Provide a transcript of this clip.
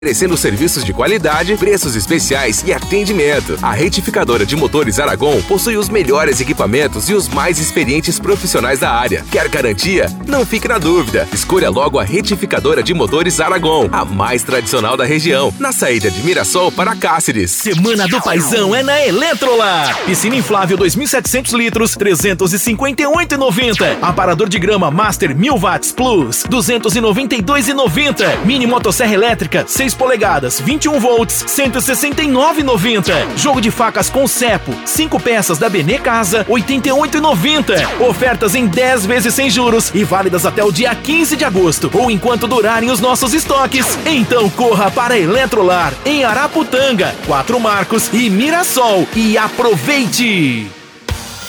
oferecendo serviços de qualidade, preços especiais e atendimento. A Retificadora de Motores Aragon possui os melhores equipamentos e os mais experientes profissionais da área. Quer garantia? Não fique na dúvida. Escolha logo a Retificadora de Motores Aragon, a mais tradicional da região, na saída de Mirassol para Cáceres. Semana do Paizão é na Eletrolar. Piscina inflável 2.700 litros, R$ 358,90. Aparador de grama Master 1000 watts Plus, R$ 292,90. Mini motosserra elétrica 6 polegadas, 21 volts, R$ 169,90. Jogo de facas com cepo, 5 peças da Benê Casa, R$ 88,90. Ofertas em 10 vezes sem juros e válidas até o dia 15 de agosto ou enquanto durarem os nossos estoques. Então corra para Eletrolar em Araputanga, 4 Marcos e Mirassol e aproveite!